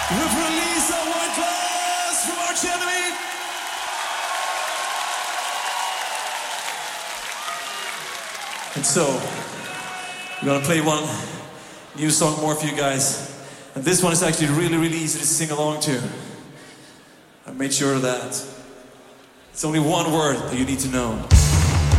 With release of White Class from Arch Enemy. And so, we're gonna play one new song more for you guys. And this one is actually really, really easy to sing along to. I made sure of that. It's only one word that you need to know.